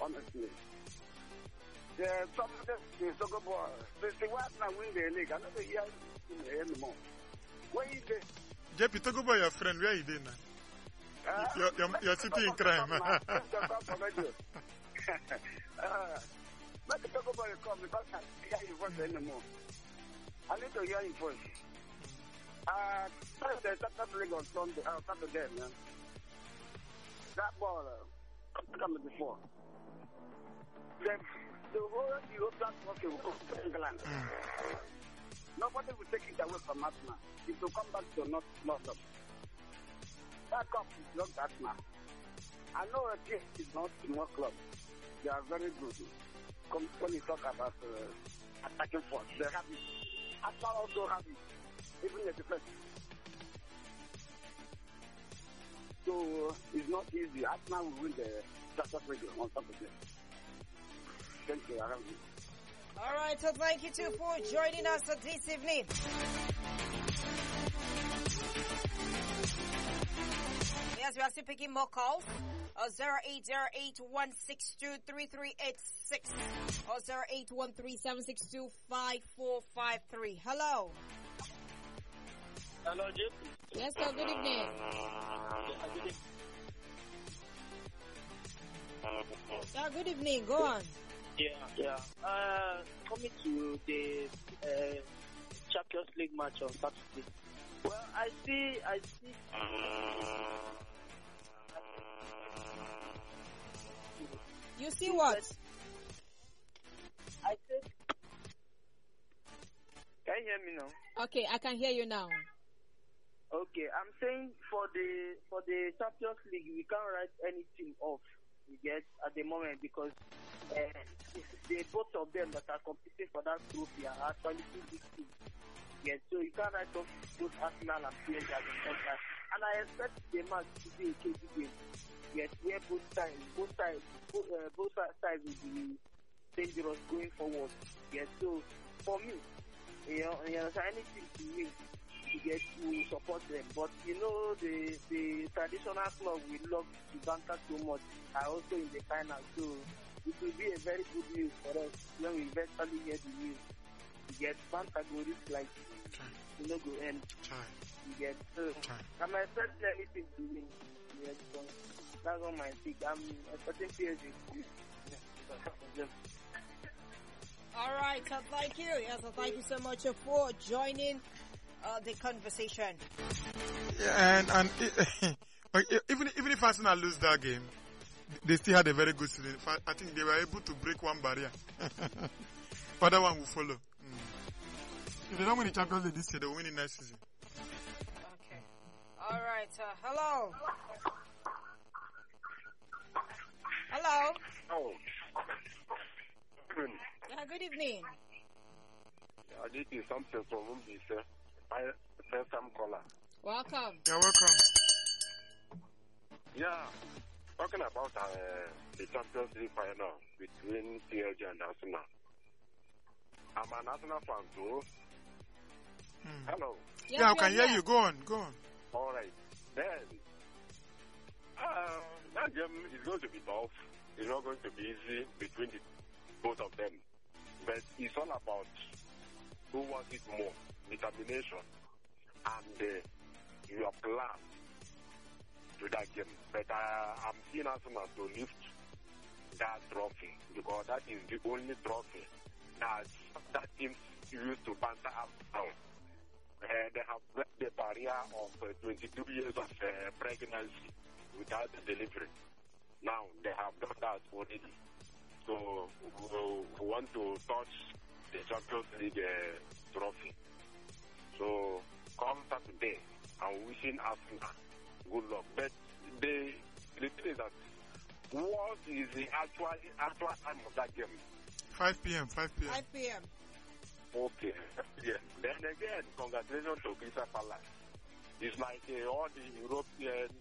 honestly. Some of them, soccer boy, they say, what now win the league? I never hear anymore. Where is it? JP, talk about your friend. Where are you doing now? You're sitting in crime. Let the talk about your come because I can't hear your voice anymore. I need to hear your voice. The Champions League on Sunday, Saturday, man. That ball, come before. The whole European trophy will come to England. Nobody will take it away from us now. It will come back to not London. That cup is not that now. I know a team is not small club. They are very good. When you talk about attacking force, they have it. Arsenal also have it. Even the defense. So it's not easy. Arsenal will win the Champions League on Saturday. Thank you. I have you. All right, so thank you too for joining us this evening. Yes, we are still picking more calls. 0808-162-3386 or 0813-762-5453. Hello. Hello, JP. Yes, sir. Good evening. Sir, good evening. Go on. Yeah. Coming to the Champions League match on Saturday. Well, I see. You see what? I said. Can you hear me now? Okay, I can hear you now. Okay, I'm saying for the Champions League, we can't write anything off. We get at the moment because the both of them that are competing for that trophy are actually two big teams. Yes, so you can't write off both Arsenal and PSG at the same time. And I expect the match to be a KG game. Yes, where both sides will be dangerous going forward. Yes, so for me, anything to win, to get to support them. But the traditional club we love to banter so much are also in the final. So it will be a very good news for us when we eventually hear the news. We get banter go risk like go end. We get I'm expecting anything to win. Yes, so that's all my pick. I'm expecting PSG. All right, so thank you. Yes, so thank you so much for joining the conversation. Yeah, and even if Arsenal lose that game, they still had a very good season. I think they were able to break one barrier. But that one will follow. If they don't win the Champions League this year, they will win it next season. Okay. All right. Hello. Hello. Oh. Yeah, good evening. Yeah, this is something from Mumbai, sir. My first time caller. Welcome. You're welcome. Yeah, talking about the Champions League final between PSG and Arsenal. I'm an Arsenal fan too. Hello. Yeah, I can hear you. Go on. All right. Then, that game is going to be tough. It's not going to be easy between both of them. But it's all about who wants it more, determination, and your plan to that game. But I'm seeing Arsenal to lift that trophy because that is the only trophy that team used to banter up down. They have break the barrier of 22 years of pregnancy without delivery. Now they have done that already. So we want to touch the Champions League trophy. So come Saturday, I'm wishing Arsenal good luck. But the thing is that what is the actual time of that game? 5 p.m. 5 p.m. Okay. Yeah. Then again, congratulations to Crystal Palace. It's like all the European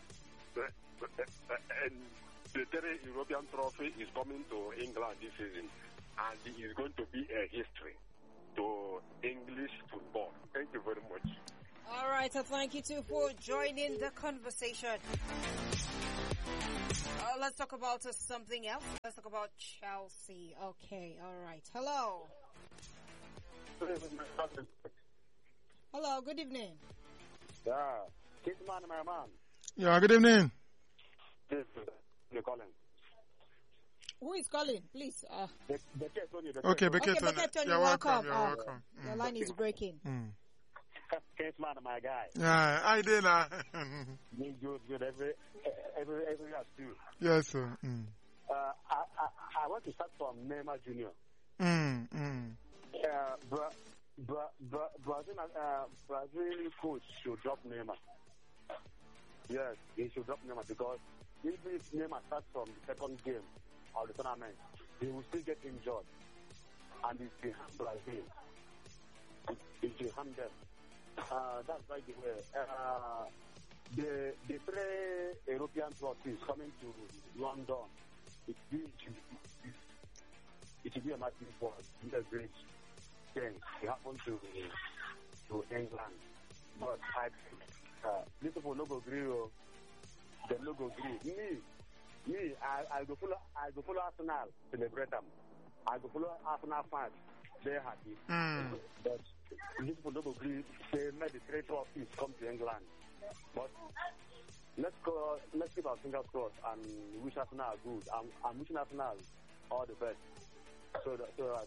and the third European trophy is coming to England this season, and it is going to be a history to English football. Thank you very much. All right, so thank you too for joining the conversation. Let's talk about something else. Let's talk about Chelsea. Okay, all right. Hello. Hello, good evening. Yeah. Kiss man, my man. Yeah, good evening. This is you're calling. Who is calling, please? Okay, Okay, Beketoni. Beketoni, You're welcome. You're Oh, welcome. your line is breaking. Kiss man, my guy. Yeah, I did. Good. Every year too. Yes, sir. I want to start from Neymar Junior. Brazil coach should drop Neymar. Yes, he should drop Neymar because if Neymar starts from the second game of the tournament, he will still get injured. And it will harm Brazil. It will harm them. That's by the way. The three European trophies coming to London, it will be a massive for the great thing. It happened to England. But I think this people no go agree. They no go agree. Me, I go follow Arsenal celebrate them. I go follow Arsenal fans. They're happy. But these people don't agree. They made the three trophies come to England. But let's keep our fingers crossed and wish Arsenal good. I'm wishing Arsenal all the best. So that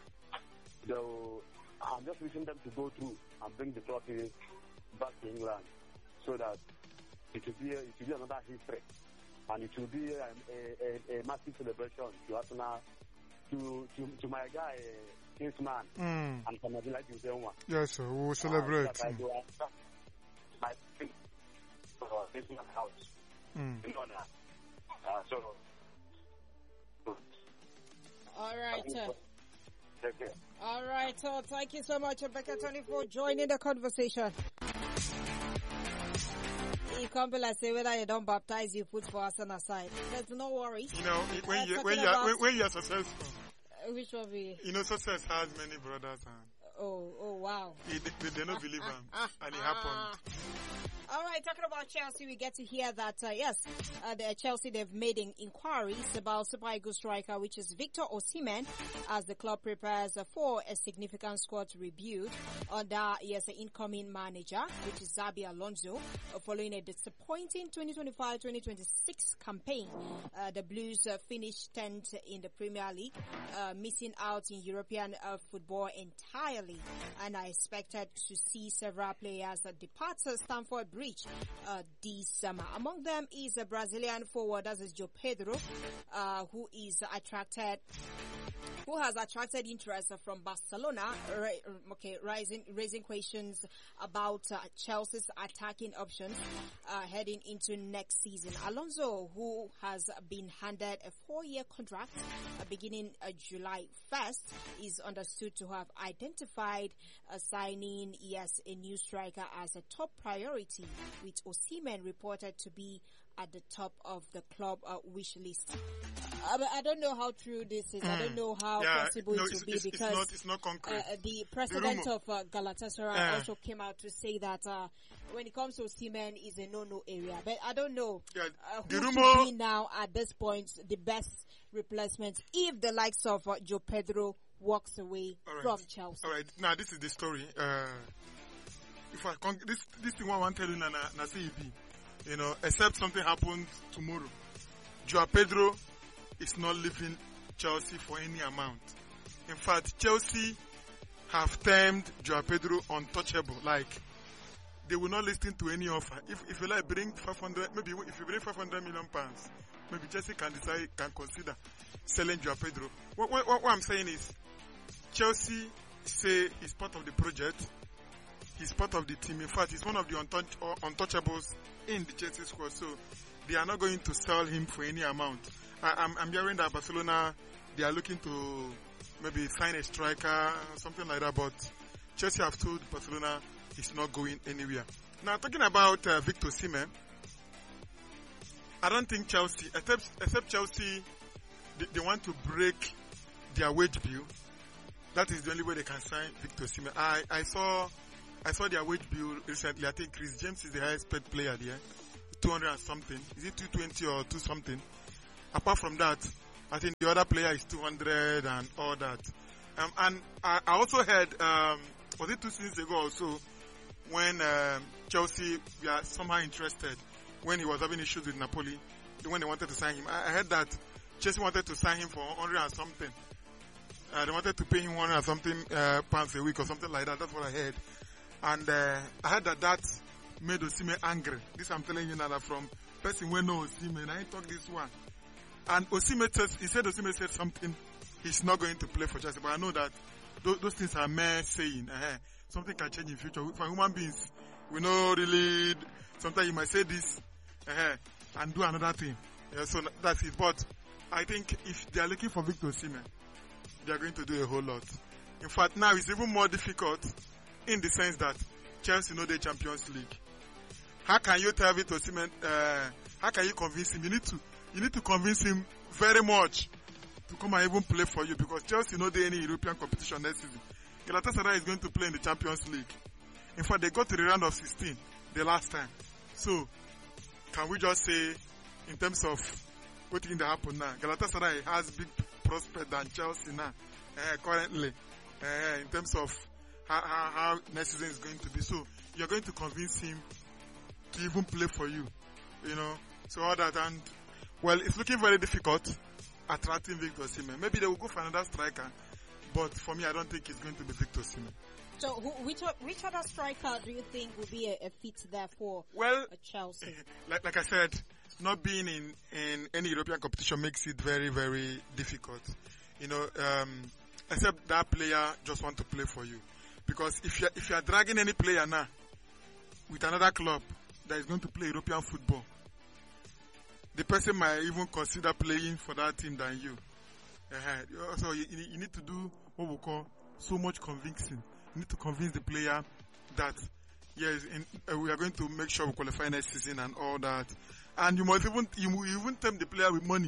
I'm just wishing them to go through and bring the trophy back to England, so that it will be another history, and it will be a massive celebration to Arsenal, to my guy Kingsman, and somebody like you say one. Yes, sir. We will celebrate. I think for Kingsman house. You know that. So. All right. Take care. All right. So thank you so much, Beketoni, for joining the conversation. You can't be like say whether you don't baptize, you put for us on the side. There's no worries. You know, when you're successful. Which one be? You know, success has many brothers. Oh, wow. They don't believe him. And it happened. All right, talking about Chelsea, we get to hear that, the Chelsea, they've made inquiries about Super Eagles striker, which is Victor Osimhen, as the club prepares for a significant squad rebuild under, the incoming manager, which is Xabi Alonso, following a disappointing 2025-2026 campaign. The Blues finished 10th in the Premier League, missing out in European football entirely, and are expected to see several players depart Stamford Bridge this summer. Among them is a Brazilian forward, that is João Pedro, who has attracted interest from Barcelona, raising questions about Chelsea's attacking options heading into next season. Alonso, who has been handed a 4-year contract beginning July 1st, is understood to have identified signing a new striker as a top priority, with Osimhen reported to be at the top of the club wish list. I don't know how true this is. I don't know how possible it will be, because it's not concrete. The president of Galatasaray also came out to say that when it comes to Osimhen, is a no-no area. But I don't know who could be now at this point the best replacement if the likes of João Pedro walks away from Chelsea. All right, now this is the story. If this thing I want to tell you, na CEB, you know, except something happens tomorrow, João Pedro is not leaving Chelsea for any amount. In fact, Chelsea have termed João Pedro untouchable. Like, they will not listen to any offer. If you like bring 500, maybe if you bring 500 million pounds, maybe Chelsea can consider selling João Pedro. What I'm saying is, Chelsea say he's part of the project. He's part of the team. In fact, he's one of the untouchables in the Chelsea squad. So they are not going to sell him for any amount. I'm hearing that Barcelona, they are looking to maybe sign a striker, something like that. But Chelsea have told Barcelona he's not going anywhere. Now, talking about Victor Osimhen, I don't think Chelsea, except Chelsea, they want to break their wage bill. That is the only way they can sign Victor Osimhen. I saw I saw their wage bill recently. I think Chris James is the highest paid player there. 200 and something. Is it 220 or 2 something? Apart from that, I think the other player is 200 and all that. And I also heard, was it 2 seasons ago also, when Chelsea were somehow interested, when he was having issues with Napoli, when they wanted to sign him. I heard that Chelsea wanted to sign him for 100 and something. They wanted to pay him 100 and something pounds a week or something like that. That's what I heard. And I heard that made Osimhen angry. This I'm telling you now that from person who knows Osimhen. I ain't talk this one. And Osimhen said something. He's not going to play for Chelsea. But I know that those things are mere saying. Something can change in future. For human beings, we know really. Sometimes you might say this and do another thing. So that's it. But I think if they are looking for Victor Osimhen, they are going to do a whole lot. In fact, now it's even more difficult in the sense that Chelsea know the Champions League. How can you tell Victor Osimhen? How can you convince him? You need to convince him very much to come and even play for you, because Chelsea know there any European competition next season. Galatasaray is going to play in the Champions League. In fact, they got to the round of 16 the last time. So, can we just say, in terms of what thing that happened now, Galatasaray has big prospect than Chelsea now, currently, in terms of how next season is going to be. So, you're going to convince him to even play for you, you know. So all that, and well, it's looking very difficult attracting Victor Osimhen. Maybe they will go for another striker, but for me, I don't think it's going to be Victor Osimhen. So, which other striker do you think will be a fit there for Chelsea? Like I said, not being in any European competition makes it very, very difficult. You know, except that player just want to play for you, because if you are dragging any player now with another club that is going to play European football, the person might even consider playing for that team than you. So you need to do what we call so much convincing. You need to convince the player that yes, we are going to make sure we qualify next season and all that. And you must even tempt the player with money,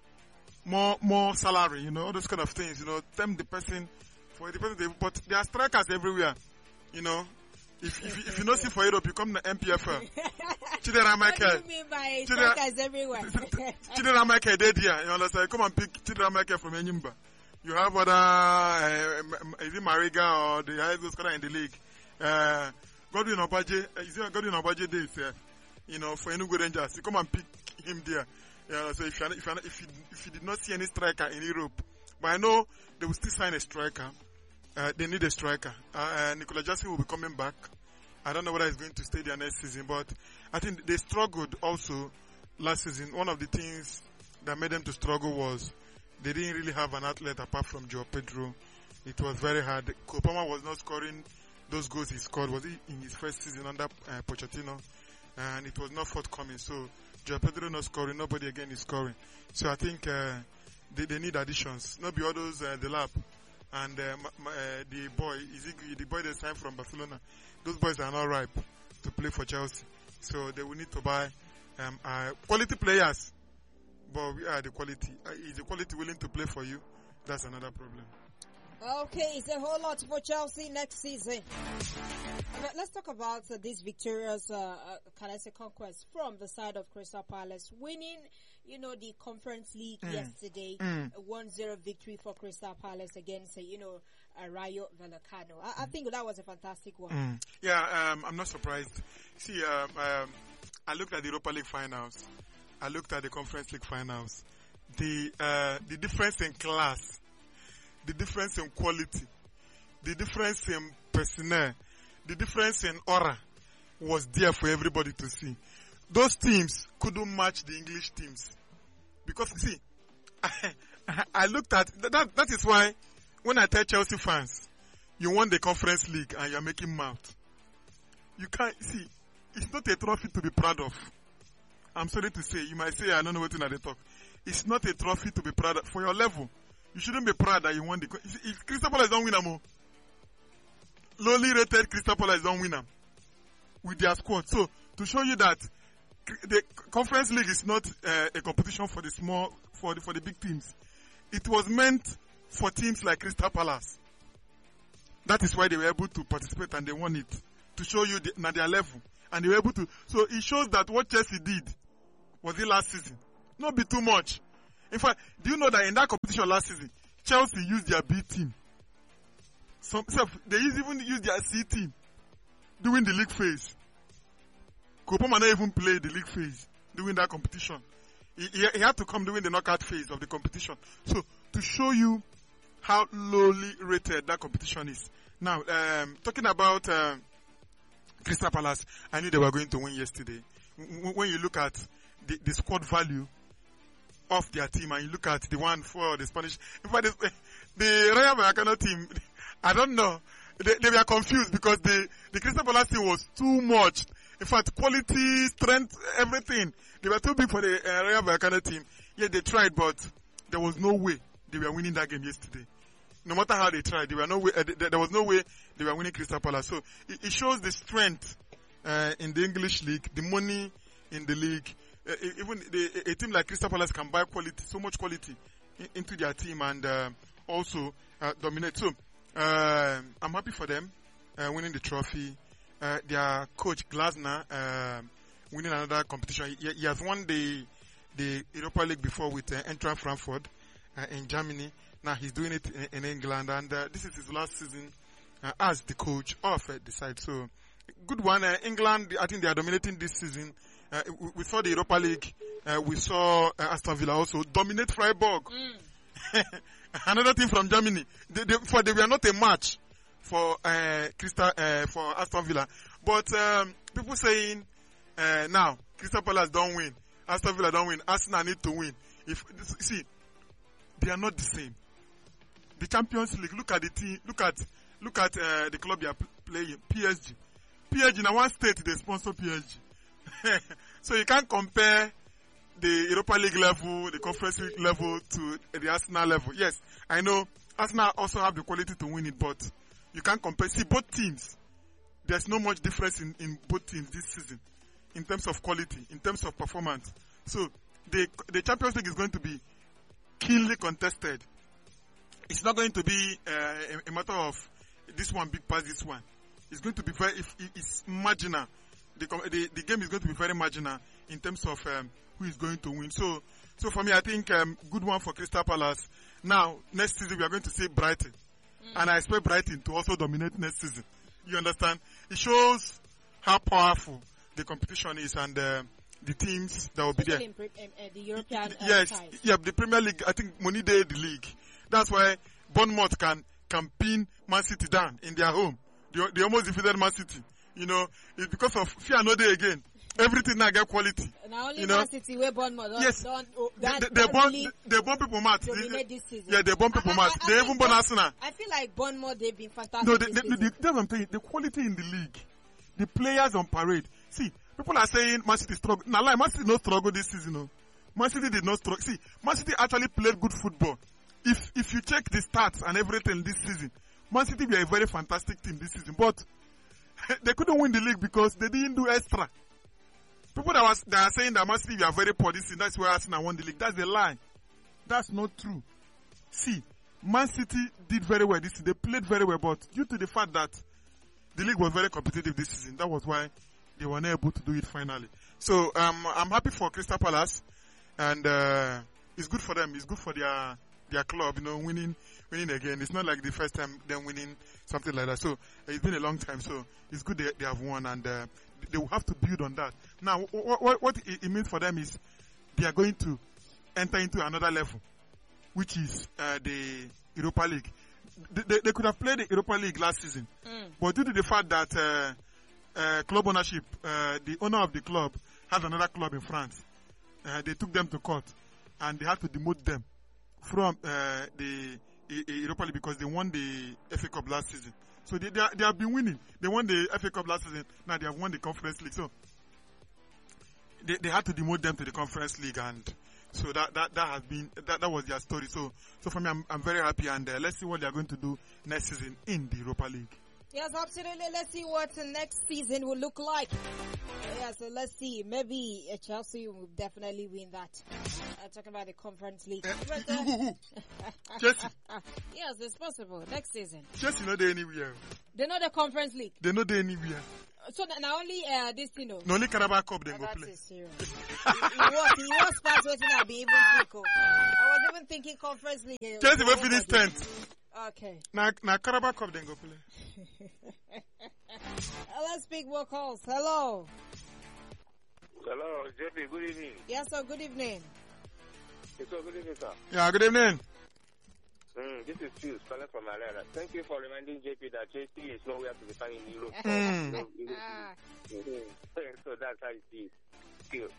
more salary, you know, all those kind of things. You know, tempt the person for the person. But there are strikers everywhere, you know. If you not see for Europe, you come to MPFL. Chidera Michael. What do you mean by strikers everywhere? Chidera Michael dead here. You understand? Come and pick Chidera Michael from Enyimba. You have other, is it Mariga or the highest scorer in the league? Godwin Obaje, is it Godwin Obaje days? You know, for Enugu Rangers, you come and pick him there. So if you did not see any striker in Europe, but I know they will still sign a striker. They need a striker. Nicola Jackson will be coming back. I don't know whether he's going to stay there next season, but I think they struggled also last season. One of the things that made them to struggle was they didn't really have an athlete apart from Joao Pedro. It was very hard. Kopama was not scoring those goals he scored. Was he in his first season under Pochettino? And it was not forthcoming. So Joao Pedro not scoring, nobody again is scoring. So I think they need additions. Not be all those Delap and the boy they signed from Barcelona. Those boys are not ripe to play for Chelsea. So they will need to buy quality players. But we are the quality. Is the quality willing to play for you? That's another problem. Okay, it's a whole lot for Chelsea next season. Let's talk about this victorious conquest from the side of Crystal Palace, winning, you know, the Conference League yesterday. A 1-0 victory for Crystal Palace against, Rayo Vallecano. I think that was a fantastic one. Yeah, I'm not surprised. See, I looked at the Europa League finals. I looked at the Conference League finals. The difference in class, the difference in quality, the difference in personnel, the difference in aura was there for everybody to see. Those teams couldn't match the English teams. Because, see, I looked at, that is why when I tell Chelsea fans, you won the Conference League and you're making mouth. You can't, see, it's not a trophy to be proud of. I'm sorry to say, you might say, I don't know what they talk. It's not a trophy to be proud of. For your level, you shouldn't be proud that you won the... If Crystal Palace don't win them, lowly rated Crystal Palace don't win them with their squad. So, to show you that the Conference League is not a competition for the small, for the big teams. It was meant for teams like Crystal Palace. That is why they were able to participate and they won it. to show you na their level. And they were able to. So it shows that what Chelsea did was the last season. Not be too much. In fact, do you know that in that competition last season, Chelsea used their B team. They even used their C team during the league phase. Kopama not even played the league phase during that competition. He had to come during the knockout phase of the competition. So, to show you how lowly rated that competition is. Now, talking about Crystal Palace, I knew they were going to win yesterday. When you look at the squad value of their team and you look at the one for the Spanish, in fact, the Rayo Vallecano team, I don't know, they were confused because the Crystal Palace team was too much. In fact, quality, strength, everything. They were too big for the Rayo Vallecano team. Yeah, they tried, but there was no way they were winning that game yesterday. No matter how they tried, there was no way they were winning Crystal Palace. So it shows the strength in the English league, the money in the league. Even a team like Crystal Palace can buy quality, so much quality into their team and also dominate. So I'm happy for them winning the trophy. Their coach Glasner winning another competition. He has won the Europa League before with Eintracht Frankfurt in Germany. Now he's doing it in England, and this is his last season as the coach of the side. So good one. England, I think they are dominating this season. We saw the Europa League. We saw Aston Villa also dominate Freiburg. Another team from Germany. They were not a match for for Aston Villa. But people saying now Crystal Palace don't win, Aston Villa don't win, Arsenal need to win. See, they are not the same. The Champions League. Look at the team. Look at the club they are playing. PSG. PSG in one state they sponsor PSG. So you can't compare the Europa League level, the Conference League level to the Arsenal level. Yes, I know Arsenal also have the quality to win it, but you can't compare. See, both teams, there's no much difference in both teams this season in terms of quality, in terms of performance. So the Champions League is going to be keenly contested. It's not going to be a matter of this one big pass this one. It's going to be it's marginal. The game is going to be very marginal in terms of who is going to win. So for me, I think good one for Crystal Palace. Now, next season we are going to see Brighton. And I expect Brighton to also dominate next season. You understand? It shows how powerful the competition is and the teams that will be there. In the European yes, sides. Yeah, the Premier League, I think money day the league. That's why Bournemouth can pin Man City down in their home. They almost defeated Man City. You know, it's because of fear no day again. Everything now get quality. Now only you know? Man City where Bournemouth. Yes. They born people mad. This season. Yeah, they born people mad. They even born Arsenal. I feel like Bournemouth, they've been fantastic. No, that's what I'm saying. The quality in the league, the players on parade. See, people are saying Man City struggle. Now, like, Man City no struggle this season. No. Man City did not struggle. See, Man City actually played good football. If you check the stats and everything this season, Man City were a very fantastic team this season, but they couldn't win the league because they didn't do extra. People that are saying that Man City were very poor this season, that's why Arsenal won the league. That's a lie. That's not true. See, Man City did very well this season. They played very well, but due to the fact that the league was very competitive this season, that was why they were not able to do it finally. So I'm happy for Crystal Palace, and it's good for them. It's good for their club, you know, winning again. It's not like the first time them winning something like that. So it's been a long time. So it's good they have won, and they will have to build on that. Now, what it means for them is they are going to enter into another level, which is the Europa League. They could have played the Europa League last season, but due to the fact that club ownership, the owner of the club has another club in France, they took them to court, and they had to demote them from the Europa League because they won the FA Cup last season. So they have been winning. They won the FA Cup last season. Now they have won the Conference League. So they had to demote them to the Conference League, and so that has been that was their story. So for me, I'm very happy, and let's see what they are going to do next season in the Europa League. Yes, absolutely. Let's see what the next season will look like. Yeah, so let's see. Maybe Chelsea will definitely win that. Talking about the Conference League. Chelsea. Yes, it's possible. Next season. Chelsea not there anywhere. They know the Conference League. They not there anywhere. So now only this thing. No, only Carabao Cup then go That play. is serious. He was past waiting. I be even pick up. I was even thinking conference league. Chelsea will finish 10th. Okay. Now Carabao Cup then go play. Let's pick more calls. Hello. Hello, JP, good evening. Yes, sir. Good evening. Good evening, sir. Yeah, good evening. This is Pius, calling from Malaya. Thank you for reminding JP that JP is nowhere to be found in Europe. So that's how it is. Still.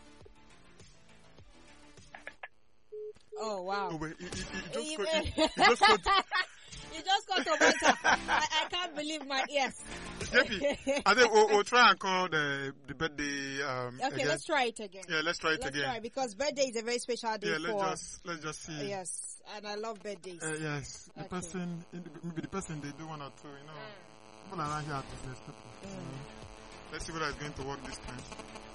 Oh, wow. Oh, wait, he just got You just got to better. I can't believe my ears. JP, I think we'll try and call the birthday Okay, again. Let's try it again. Yeah, let's try it Let's again. try, because birthday is a very special day Yeah, let's just see. Yes, and I love birthdays. Yes, the person, maybe the person they do one or two, you know. People around here are business people. So let's see whether it's going to work this time.